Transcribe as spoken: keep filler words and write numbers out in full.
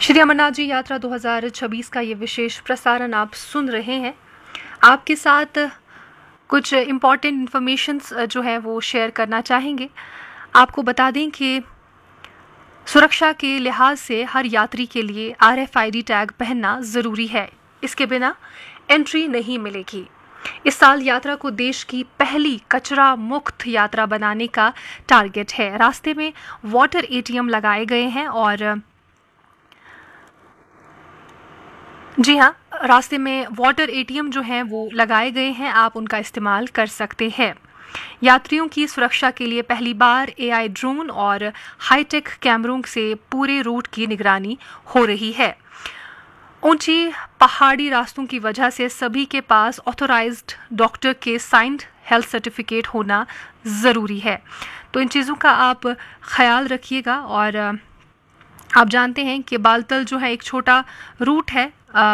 श्री अमरनाथ जी यात्रा दो हज़ार छब्बीस का ये विशेष प्रसारण आप सुन रहे हैं। आपके साथ कुछ इम्पॉर्टेंट इन्फॉर्मेशंस जो है वो शेयर करना चाहेंगे। आपको बता दें कि सुरक्षा के लिहाज से हर यात्री के लिए R F I D tag पहनना ज़रूरी है। इसके बिना एंट्री नहीं मिलेगी। इस साल यात्रा को देश की पहली कचरा मुक्त यात्रा बनाने का टारगेट है। रास्ते में वाटर ए टी एम लगाए गए हैं और जी हाँ, रास्ते में वाटर ए टी एम जो हैं वो लगाए गए हैं, आप उनका इस्तेमाल कर सकते हैं। यात्रियों की सुरक्षा के लिए पहली बार ए आई ड्रोन और हाईटेक कैमरों से पूरे रूट की निगरानी हो रही है। ऊंची पहाड़ी रास्तों की वजह से सभी के पास ऑथोराइज्ड डॉक्टर के साइंड हेल्थ सर्टिफिकेट होना ज़रूरी है। तो इन चीज़ों का आप ख्याल रखिएगा। और आप जानते हैं कि बालतल जो है एक छोटा रूट है